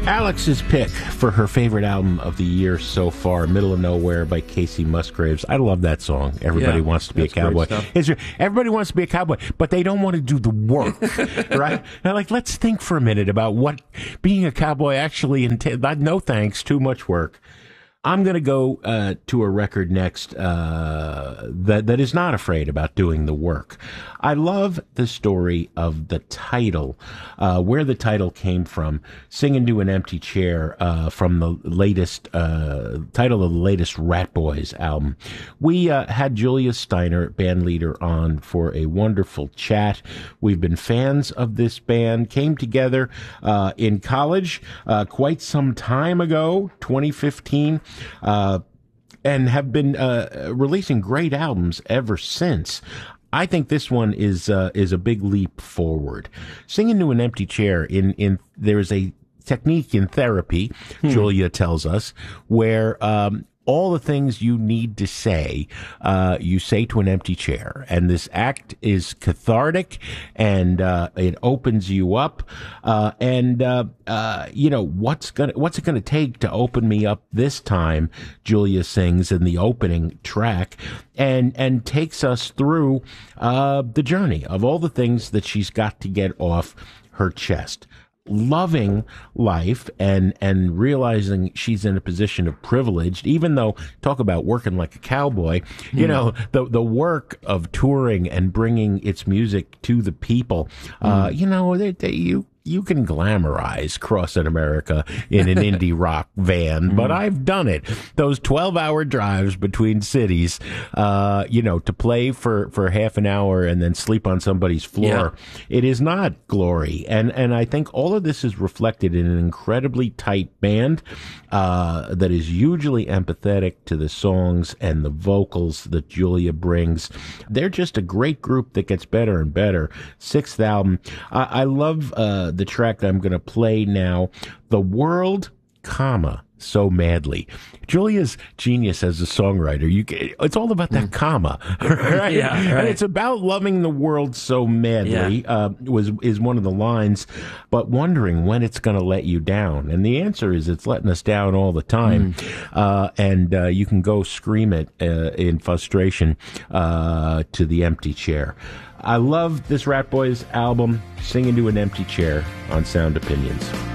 Alex's pick for her favorite album of the year so far, Middle of Nowhere by Casey Musgraves. I love that song. Everybody wants to be a cowboy. Everybody wants to be a cowboy, but they don't want to do the work, right? Now, like, let's think for a minute about what being a cowboy actually entails. No thanks, too much work. I'm going to go to a record next that is not afraid about doing the work. I love the story of the title, where the title came from. Singing to an Empty Chair from the latest title of the latest Rat Boys album. We had Julia Steiner, band leader, on for a wonderful chat. We've been fans of this band. Came together in college quite some time ago, 2015. And have been releasing great albums ever since. I think this one is a big leap forward. Singing to an Empty Chair, there is a technique in therapy, Julia tells us, where all the things you need to say, you say to an empty chair. And this act is cathartic, and it opens you up. You know, what's it gonna take to open me up this time? Julia sings in the opening track, and takes us through the journey of all the things that she's got to get off her chest. Loving life and realizing she's in a position of privilege, even though, talk about working like a cowboy, you know, the work of touring and bringing its music to the people, you know, you can glamorize crossing America in an indie rock van, but I've done it. Those 12-hour drives between cities, you know, to play for half an hour and then sleep on somebody's floor. Yeah. It is not glory. And I think all of this is reflected in an incredibly tight band that is hugely empathetic to the songs and the vocals that Julia brings. They're just a great group that gets better and better. Sixth album. I love the track that I'm going to play now, The World, So Madly. Julia's genius as a songwriter. It's all about that comma, right? Yeah, right. And it's about loving the world so madly, is one of the lines, but wondering when it's going to let you down. And the answer is it's letting us down all the time. And you can go scream it in frustration to the empty chair. I love this Rat Boys album, Singing to an Empty Chair on Sound Opinions.